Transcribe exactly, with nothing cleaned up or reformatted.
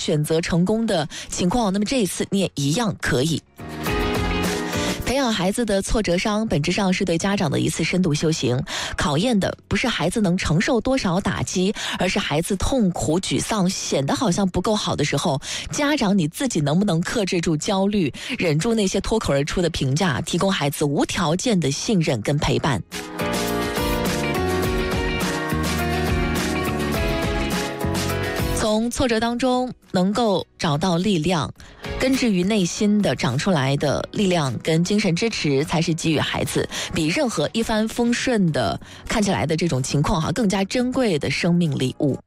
选择成功的情况，那么这一次你也一样可以。培养孩子的挫折伤，本质上是对家长的一次深度修行。考验的不是孩子能承受多少打击，而是孩子痛苦、沮丧，显得好像不够好的时候，家长你自己能不能克制住焦虑，忍住那些脱口而出的评价，提供孩子无条件的信任跟陪伴。从挫折当中能够找到力量，根植于内心的长出来的力量跟精神支持，才是给予孩子比任何一帆风顺的看起来的这种情况哈更加珍贵的生命礼物。